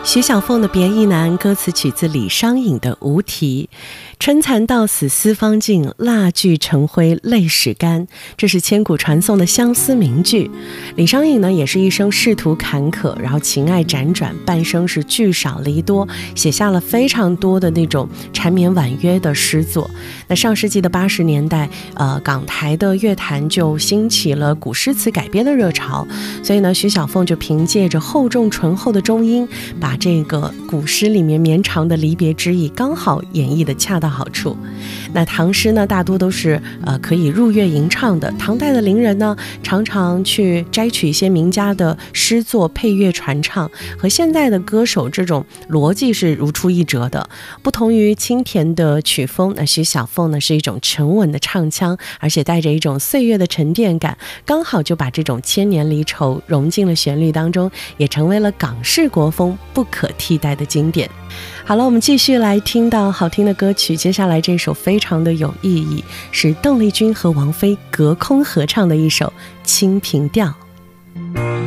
徐小凤的《别亦难》歌词取自李商隐的《无题》，春蚕到死丝方尽，蜡炬成灰泪始干。这是千古传颂的相思名句。李商隐呢，也是一生仕途坎坷，然后情爱辗转，半生是聚少离多，写下了非常多的那种缠绵婉约的诗作。那上世纪的80年代，港台的乐坛就兴起了古诗词改编的热潮，所以呢，徐小凤就凭借着厚重醇厚的中音，把这个古诗里面绵长的离别之意刚好演绎的恰到好处。那唐诗呢，大多都是可以入乐吟唱的。唐代的伶人呢，常常去摘取一些名家的诗作配乐传唱，和现在的歌手这种逻辑是如出一辙的。不同于清甜的曲风，那徐小凤呢是一种沉稳的唱腔，而且带着一种岁月的沉淀感，刚好就把这种千年离愁融进了旋律当中，也成为了港式国风不可替代的经典。好了，我们继续来听到好听的歌曲，接下来这首非常的有意义，是邓丽君和王菲隔空合唱的一首《清平调》。